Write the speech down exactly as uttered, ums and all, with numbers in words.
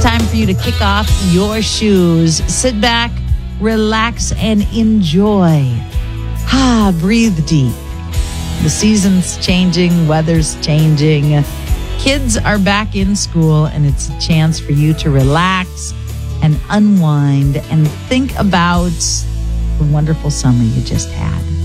time for you to kick off your shoes. Sit back, relax, and enjoy. Ah, breathe deep. The season's changing, weather's changing. Kids are back in school, and it's a chance for you to relax and unwind and think about the wonderful summer you just had.